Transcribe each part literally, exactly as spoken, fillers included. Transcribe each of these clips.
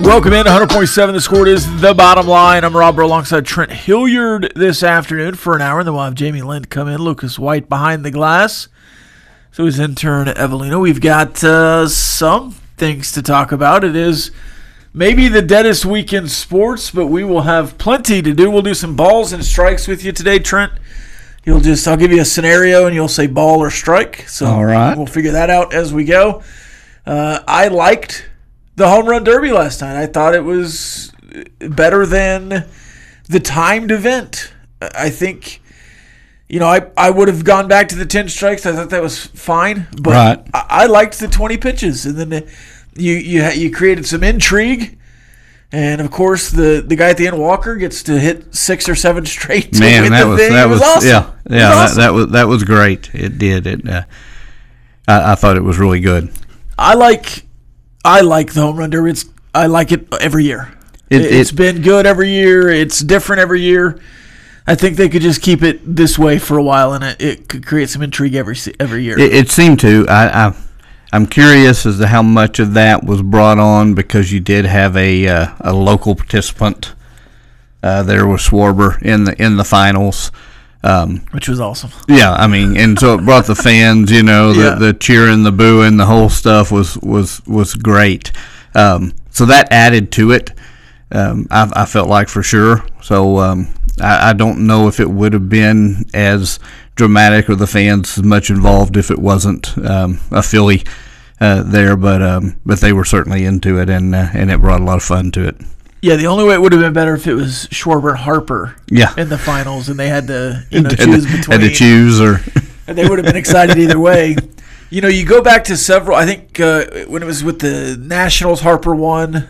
Welcome in to one hundred point seven. The Score is The Bottom Line. I'm Rob alongside Trent Hilliard this afternoon for an hour, and then we'll have Jamie Lind come in. Lucas White behind the glass. So his intern, Evelina. We've got uh, some things to talk about. It is maybe the deadest week in sports, but we will have plenty to do. We'll do some balls and strikes with you today, Trent. You'll just I'll give you a scenario, and you'll say ball or strike. So all right. We'll figure that out as we go. Uh, I liked the home run derby last night. I thought it was better than the timed event. I think, you know, I, I would have gone back to the ten strikes. I thought that was fine, but right. I, I liked the twenty pitches, and then the, you you you created some intrigue, and of course the, the guy at the end, Walker, gets to hit six or seven straight. To Man, win that the was thing. that it was, was awesome. yeah yeah was that, awesome. that was that was great. It did it. Uh, I, I thought it was really good. I like I like the home run derby. It's I like it every year. It, it's it, been good every year. It's different every year. I think they could just keep it this way for a while, and it, it could create some intrigue every every year. It, it seemed to. I, I I'm curious as to how much of that was brought on because you did have a uh, a local participant. Uh, there was Schwarber in the in the finals. Um, Which was awesome. Yeah, I mean, and so it brought the fans, you know, the, yeah. the cheering, the booing, the whole stuff was was was great. Um, so that added to it. Um, I, I felt like for sure. So um, I, I don't know if it would have been as dramatic or the fans as much involved if it wasn't um, a Philly uh, there, but um, but they were certainly into it, and uh, and it brought a lot of fun to it. Yeah, the only way it would have been better if it was Schwarber and Harper yeah. in the finals, and they had to you know had choose to, between. Had to choose, or and they would have been excited either way. You know, you go back to several. I think uh, when it was with the Nationals, Harper won.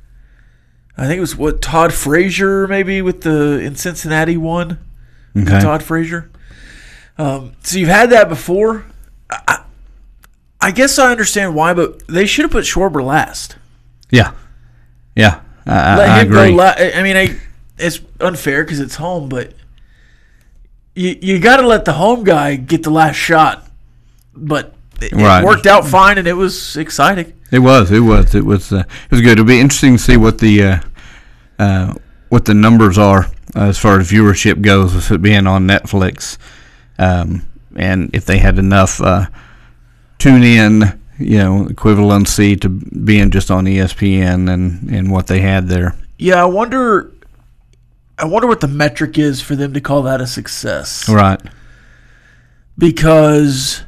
I think it was what Todd Frazier maybe with the in Cincinnati won. okay. Todd Frazier. Um, so you've had that before. I, I guess I understand why, but they should have put Schwarber last. Yeah, yeah. I, Let I him agree. go. La- I mean, I, it's unfair because it's home, but you you got to let the home guy get the last shot. But it, Right. it worked out fine, and it was exciting. It was. It was. It was. Uh, it was good. It'll be interesting to see what the uh, uh, what the numbers are uh, as far as viewership goes, with it being on Netflix, um, and if they had enough uh, tune in. You know, equivalency to being just on E S P N and, and what they had there. Yeah, I wonder. I wonder what the metric is for them to call that a success. Right. Because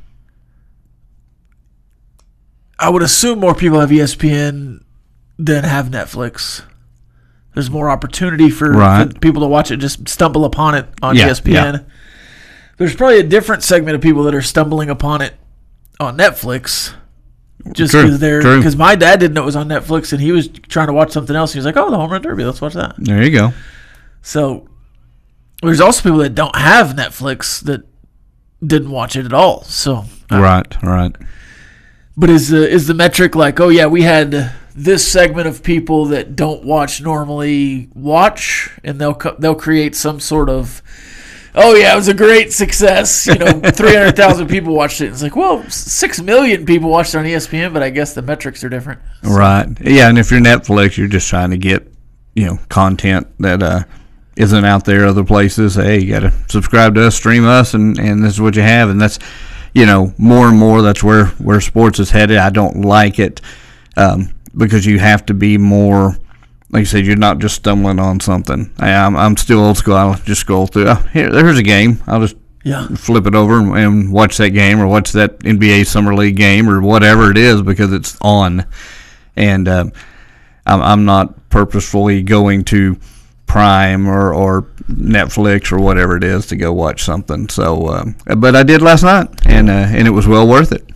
I would assume more people have E S P N than have Netflix. There's more opportunity for, right. for people to watch it, just stumble upon it on yeah, E S P N. Yeah. There's probably a different segment of people that are stumbling upon it on Netflix. Just because they're because my dad didn't know it was on Netflix, and he was trying to watch something else. He was like, "Oh, the home run derby, let's watch that." There you go. So there's also people that don't have Netflix that didn't watch it at all. So right, uh, right. But is the is the metric like, oh yeah, we had this segment of people that don't watch normally watch, and they'll they'll create some sort of. Oh, yeah, it was a great success. You know, three hundred thousand people watched it. It's like, well, six million people watched it on E S P N, but I guess the metrics are different. So. Right. Yeah, and if you're Netflix, you're just trying to get, you know, content that uh, isn't out there other places. Hey, you got to subscribe to us, stream us, and, and this is what you have. And that's, you know, more and more that's where, where sports is headed. I don't like it um, because you have to be more – like you said, you're not just stumbling on something. I, I'm I'm still old school. I'll just scroll through. Oh, here, there's a game. I'll just yeah. flip it over and, and watch that game or watch that N B A Summer League game or whatever it is because it's on. And uh, I'm, I'm not purposefully going to Prime or, or Netflix or whatever it is to go watch something. So, um, but I did last night, and uh, and it was well worth it.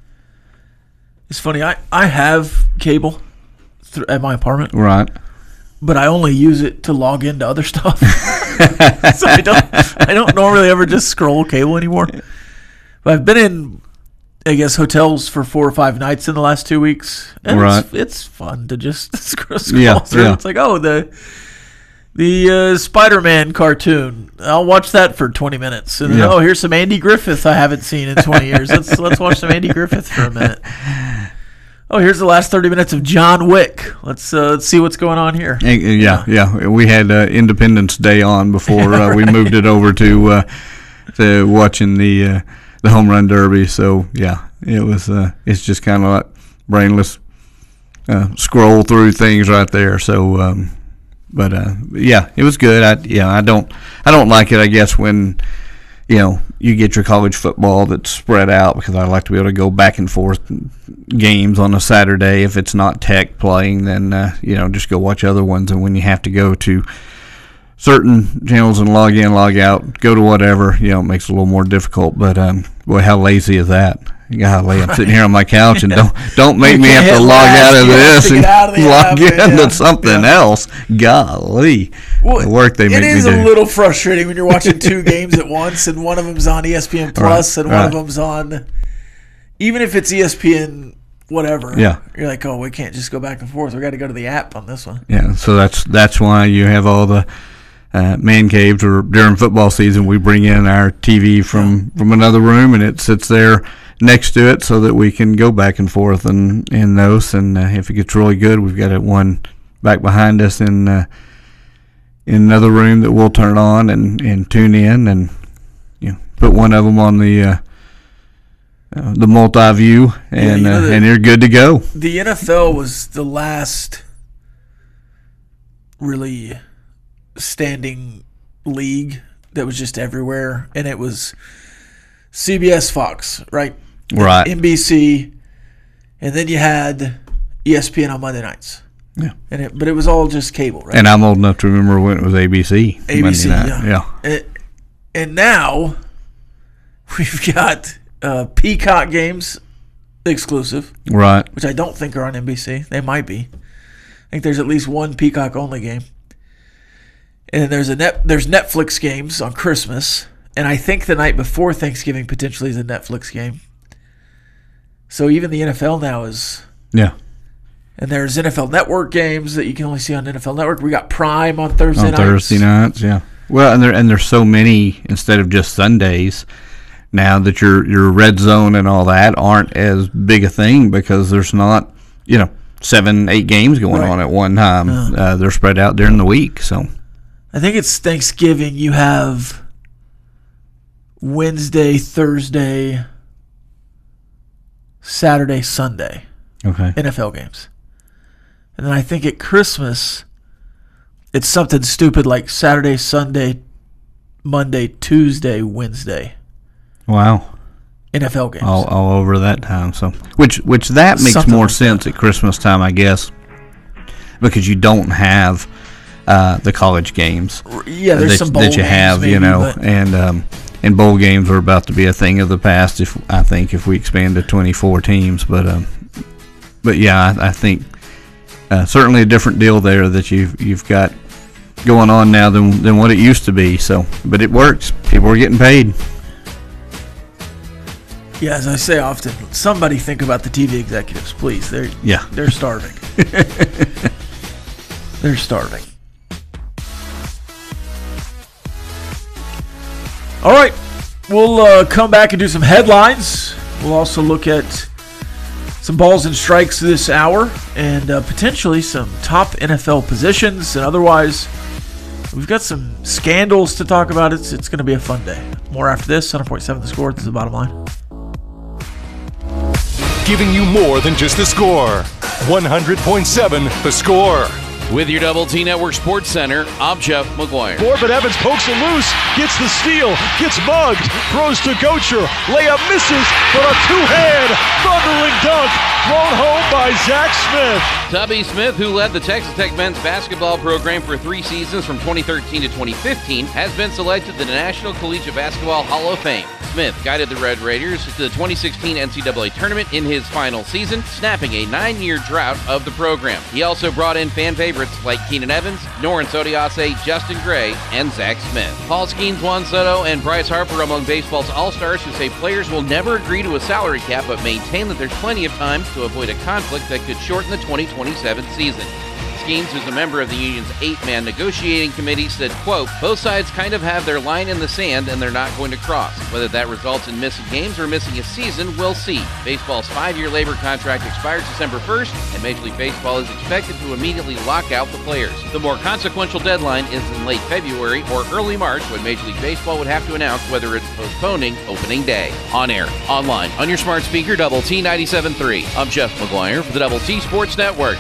It's funny. I, I have cable th- at my apartment. Right. But I only use it to log into other stuff. So I don't I don't normally ever just scroll cable anymore. But I've been in, I guess, hotels for four or five nights in the last two weeks. And right. It's, it's fun to just scroll, scroll yeah, through. Yeah. It's like, oh, the the uh, Spider-Man cartoon. I'll watch that for twenty minutes. And then, yeah. oh, here's some Andy Griffith I haven't seen in twenty years. Let's let's watch some Andy Griffith for a minute. Oh, here's the last thirty minutes of John Wick. Let's uh, let's see what's going on here. Yeah, yeah. We had uh, Independence Day on before uh, we moved it over to uh, to watching the uh, the home run derby. So yeah, it was. Uh, it's just kind of like brainless uh, scroll through things right there. So, um, but uh, yeah, it was good. I yeah, I don't I don't like it. I guess when you know, you get your college football that's spread out, because I like to be able to go back and forth games on a Saturday. If it's not Tech playing, then, uh, you know, just go watch other ones. And when you have to go to certain channels and log in, log out, go to whatever, you know, it makes it a little more difficult. But, um, boy, how lazy is that? Golly, I'm sitting here on my couch and don't don't make me have to log out of this and log into something else. Golly, well, the work they make me do. It is a little frustrating when you're watching two games at once, and one of them's on E S P N Plus, right, and one right. of them's on, even if it's E S P N whatever. Yeah, you're like, oh, we can't just go back and forth. We got to go to the app on this one. Yeah, so that's that's why you have all the Uh, man caves, or during football season we bring in our T V from, from another room, and it sits there next to it so that we can go back and forth and in those. And uh, if it gets really good, we've got it one back behind us in uh, in another room that we'll turn on and, and tune in, and you know, put one of them on the uh, uh, the multi-view, and yeah, you know, the, uh, and you're good to go. The N F L was the last really standing league that was just everywhere, and it was C B S, Fox, right? Right. N B C, and then you had E S P N on Monday nights. Yeah. And it, but it was all just cable, right? And I'm old enough to remember when it was A B C. A B C, Monday yeah. night. yeah. And, and now we've got uh, Peacock games exclusive, right? Which I don't think are on N B C. They might be. I think there's at least one Peacock only game. And there's a net. There's Netflix games on Christmas, and I think the night before Thanksgiving potentially is a Netflix game. So even the N F L now is yeah. And there's N F L Network games that you can only see on N F L Network. We got Prime on Thursday on nights. On Thursday nights, yeah. Well, and there and there's so many instead of just Sundays now that your your red zone and all that aren't as big a thing, because there's not, you know, seven, eight games going right. on at one time. Uh, uh, they're spread out during the week, so. I think it's Thanksgiving. You have Wednesday, Thursday, Saturday, Sunday. Okay. N F L games. And then I think at Christmas, it's something stupid like Saturday, Sunday, Monday, Tuesday, Wednesday. Wow. N F L games. All, all over that time. So, which which that makes something more like sense that. At Christmas time, I guess, because you don't have Uh, the college games, yeah, there's that, some bowl that you have, games, you maybe, know, and um, and bowl games are about to be a thing of the past. If I think if we expand to twenty-four teams, but um, but yeah, I, I think uh, certainly a different deal there that you've you've got going on now than than what it used to be. So, but it works. People are getting paid. Yeah, as I say often, somebody think about the T V executives, please. They're yeah, they're starving. They're starving. All right, we'll uh, come back and do some headlines. We'll also look at some balls and strikes this hour, and uh, potentially some top N F L positions. And otherwise, we've got some scandals to talk about. It's it's going to be a fun day. More after this. one hundred point seven The Score. This is the Bottom Line. Giving you more than just the score. one hundred point seven The Score. With your Double T Network Sports Center, I'm Jeff McGuire. Corbin Evans pokes it loose, gets the steal, gets mugged, throws to Gocher, layup misses, but a two-hand thundering dunk thrown home by Zach Smith. Tubby Smith, who led the Texas Tech men's basketball program for three seasons from twenty thirteen to twenty fifteen, has been selected to the National Collegiate Basketball Hall of Fame. Smith guided the Red Raiders to the twenty sixteen N C double A tournament in his final season, snapping a nine-year drought of the program. He also brought in fan favorites like Keenan Evans, Noren Odiase, Justin Gray, and Zach Smith. Paul Skeens, Juan Soto, and Bryce Harper among baseball's all-stars who say players will never agree to a salary cap but maintain that there's plenty of time to avoid a conflict that could shorten the twenty twenty-seven season. Skeens, who's a member of the union's eight-man negotiating committee, said, quote, both sides kind of have their line in the sand and they're not going to cross. Whether that results in missing games or missing a season, we'll see. Baseball's five-year labor contract expires December first, and Major League Baseball is expected to immediately lock out the players. The more consequential deadline is in late February or early March, when Major League Baseball would have to announce whether it's postponing opening day. On air, online, on your smart speaker, Double T ninety-seven point three. I'm Jeff McGuire for the Double T Sports Network.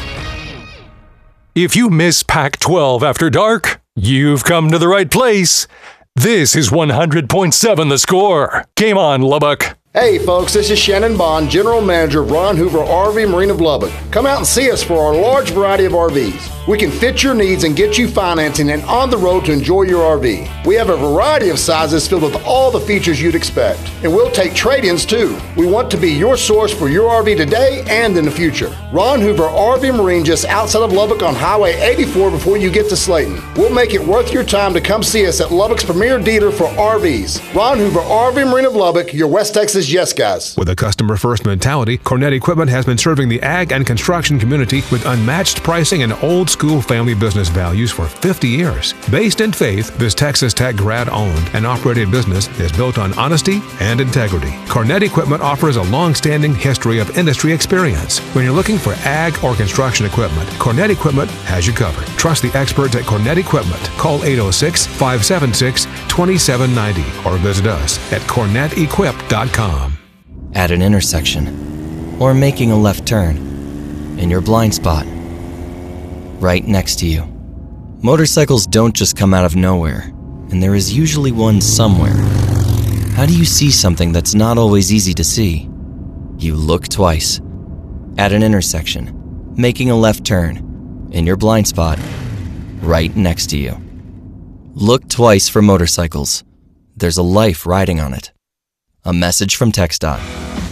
If you miss Pac twelve after dark, you've come to the right place. This is one hundred point seven The Score. Game on, Lubbock. Hey folks, this is Shannon Bond, General Manager of Ron Hoover R V Marine of Lubbock. Come out and see us for our large variety of R Vs. We can fit your needs and get you financing and on the road to enjoy your R V. We have a variety of sizes filled with all the features you'd expect. And we'll take trade-ins too. We want to be your source for your R V today and in the future. Ron Hoover R V Marine, just outside of Lubbock on Highway eighty-four before you get to Slayton. We'll make it worth your time to come see us at Lubbock's premier dealer for R Vs. Ron Hoover R V Marine of Lubbock, your West Texas yes guys. With a customer-first mentality, Cornett Equipment has been serving the ag and construction community with unmatched pricing and old-school family business values for fifty years. Based in Faith, this Texas Tech grad-owned and operated business is built on honesty and integrity. Cornett Equipment offers a long-standing history of industry experience. When you're looking for ag or construction equipment, Cornett Equipment has you covered. Trust the experts at Cornett Equipment. Call eight oh six, five seven six, two seven nine oh or visit us at cornett equip dot com. At an intersection, or making a left turn, in your blind spot, right next to you. Motorcycles don't just come out of nowhere, and there is usually one somewhere. How do you see something that's not always easy to see? You look twice. At an intersection, making a left turn, in your blind spot, right next to you. Look twice for motorcycles. There's a life riding on it. A message from TxDOT.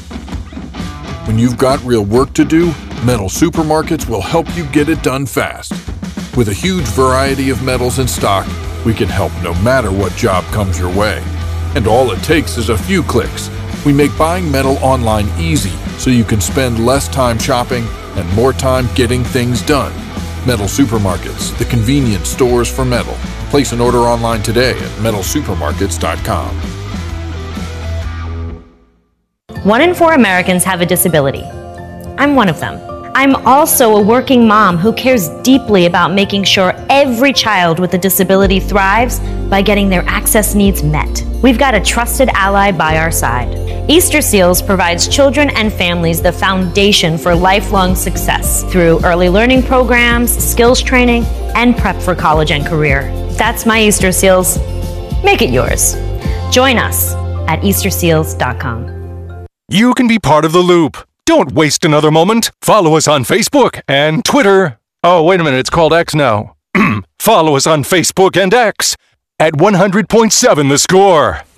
When you've got real work to do, Metal Supermarkets will help you get it done fast. With a huge variety of metals in stock, we can help no matter what job comes your way. And all it takes is a few clicks. We make buying metal online easy so you can spend less time shopping and more time getting things done. Metal Supermarkets, the convenience stores for metal. Place an order online today at metal supermarkets dot com. One in four Americans have a disability. I'm one of them. I'm also a working mom who cares deeply about making sure every child with a disability thrives by getting their access needs met. We've got a trusted ally by our side. Easter Seals provides children and families the foundation for lifelong success through early learning programs, skills training, and prep for college and career. That's my Easter Seals. Make it yours. Join us at easter seals dot com. You can be part of the loop. Don't waste another moment. Follow us on Facebook and Twitter. Oh, wait a minute, it's called X now. Follow us on Facebook and X at one hundred point seven The Score.